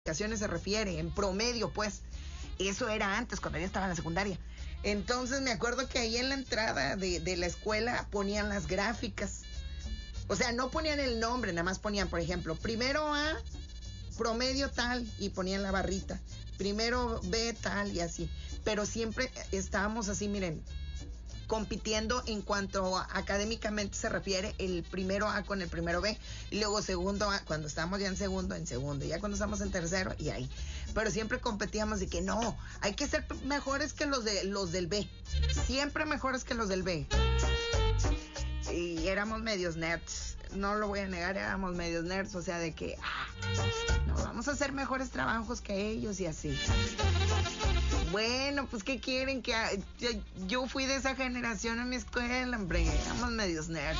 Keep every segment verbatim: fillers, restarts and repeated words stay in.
se refiere, en promedio, pues. Eso era antes, cuando yo estaba en la secundaria. Entonces me acuerdo que ahí en la entrada de, de la escuela ponían las gráficas. O sea, no ponían el nombre, nada más ponían, por ejemplo, primero A, promedio tal, y ponían la barrita. Primero B, tal, y así. Pero siempre estábamos así, miren, compitiendo en cuanto a, académicamente se refiere, el primero A con el primero B, y luego segundo A, cuando estábamos ya en segundo, en segundo, y ya cuando estamos en tercero, y ahí. Pero siempre competíamos de que no, hay que ser mejores que los, de, los del B, siempre mejores que los del B. Y éramos medios nerds, no lo voy a negar, éramos medios nerds, o sea, de que, ah, no, vamos a hacer mejores trabajos que ellos y así. Bueno, pues, ¿qué quieren? Que yo, yo fui de esa generación en mi escuela, hombre. Éramos medios nerds.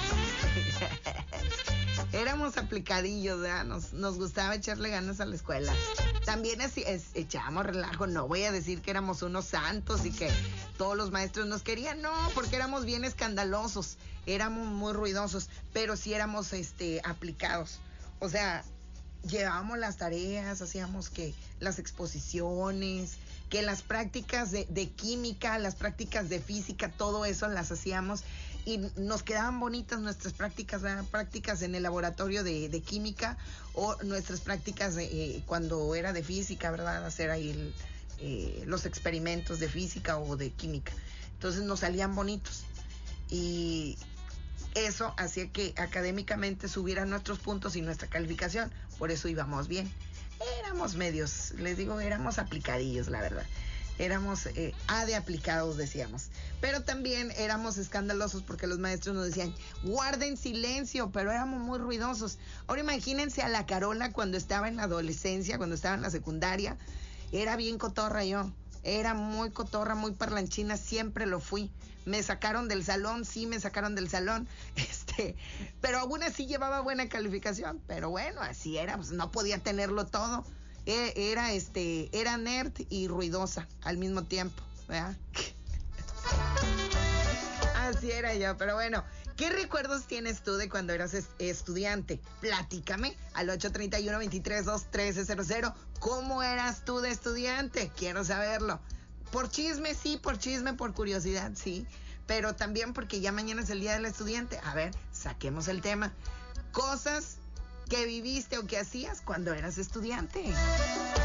Éramos aplicadillos, ¿verdad? Nos, nos gustaba echarle ganas a la escuela. También es, es, echábamos relajo. No voy a decir que éramos unos santos y que todos los maestros nos querían. No, porque éramos bien escandalosos. Éramos muy ruidosos. Pero sí éramos este, aplicados. O sea, llevábamos las tareas, hacíamos que las exposiciones, que las prácticas de, de química, las prácticas de física, todo eso las hacíamos y nos quedaban bonitas nuestras prácticas, ¿verdad? Prácticas en el laboratorio de, de química o nuestras prácticas de, eh, cuando era de física, ¿verdad? Hacer ahí el, eh, los experimentos de física o de química. Entonces nos salían bonitos y eso hacía que académicamente subieran nuestros puntos y nuestra calificación. Por eso íbamos bien. Éramos medios, les digo, éramos aplicadillos, la verdad. Éramos eh, A de aplicados, decíamos. Pero también éramos escandalosos porque los maestros nos decían, guarden silencio, pero éramos muy ruidosos. Ahora imagínense a la Carola cuando estaba en la adolescencia, cuando estaba en la secundaria. Era bien cotorra yo. Era muy cotorra, muy parlanchina, siempre lo fui. Me sacaron del salón, sí me sacaron del salón, este, pero aún así llevaba buena calificación. Pero bueno, así era, pues no podía tenerlo todo. Era, este, era nerd y ruidosa al mismo tiempo, ¿verdad? Así era yo, pero bueno. ¿Qué recuerdos tienes tú de cuando eras estudiante? Platícame al ocho tres uno, dos tres dos, uno tres cero cero. ¿Cómo eras tú de estudiante? Quiero saberlo. Por chisme, sí, por chisme, por curiosidad, sí. Pero también porque ya mañana es el día del estudiante. A ver, saquemos el tema. Cosas que viviste o que hacías cuando eras estudiante.